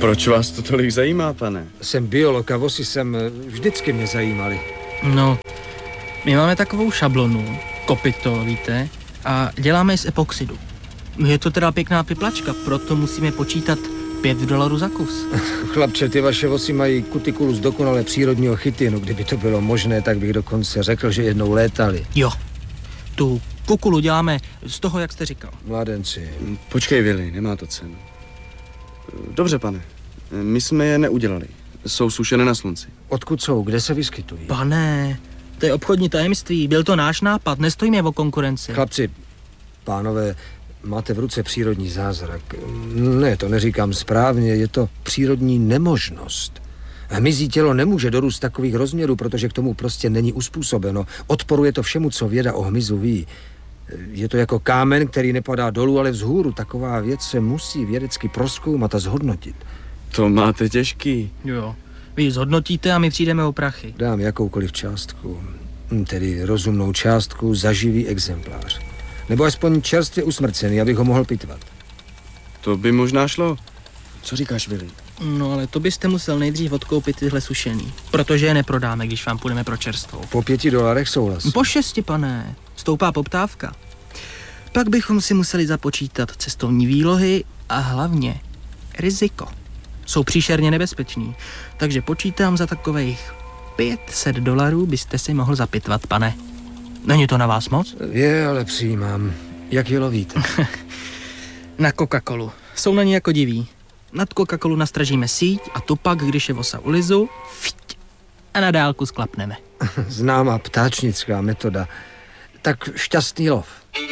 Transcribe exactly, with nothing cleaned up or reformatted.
Proč vás to tolik zajímá, pane? Jsem biolog a vosy jsem vždycky mě zajímaly. No, my máme takovou šablonu, kopyto, víte, a děláme ji z epoxidu. Je to teda pěkná piplačka, proto musíme počítat pět dolarů za kus. Chlapče, ty vaše vosy mají kutikulus dokonale přírodního chytinu. Kdyby to bylo možné, tak bych dokonce řekl, že jednou létali. Jo, tu kukulu děláme z toho, jak jste říkal. Mladenci. Počkej, Vili, nemá to cenu. Dobře, pane, my jsme je neudělali. Jsou sušené na slunci. Odkud jsou? Kde se vyskytují? Pane, to je obchodní tajemství, byl to náš nápad, nestojíme o konkurenci. Chlapci, pánové, máte v ruce přírodní zázrak. Ne, to neříkám správně, je to přírodní nemožnost. Hmyzí tělo nemůže dorůst takových rozměrů, protože k tomu prostě není uspůsobeno. Odporuje to všemu, co věda o hmyzu ví. Je to jako kámen, který nepadá dolů, ale vzhůru. Taková věc se musí vědecky prozkoumat a zhodnotit. To máte těžký. Jo, vy ji zhodnotíte a my přijdeme o prachy. Dám jakoukoliv částku, tedy rozumnou částku za živý exemplář. Nebo aspoň čerstvě usmrcený, abych ho mohl pitvat. To by možná šlo. Co říkáš, Vili? No ale to byste musel nejdřív odkoupit tyhle sušený, protože je neprodáme, když vám půjdeme pro čerstvou. Po pěti dolarech souhlas. Po šesti, pane. Stoupá poptávka. Pak bychom si museli započítat cestovní výlohy a hlavně riziko. Jsou příšerně nebezpeční, takže počítám za takových pět set dolarů byste si mohl zapitvat, pane. Není to na vás moc? Je, ale přijímám. Jak je lovíte? Na Coca-Colu. Jsou na ní jako diví. Nad Coca-Colu nastražíme síť a tu pak, když je vosa u lizu, fiť, a na dálku sklapneme. Známá ptáčnická metoda. Tak šťastný lov.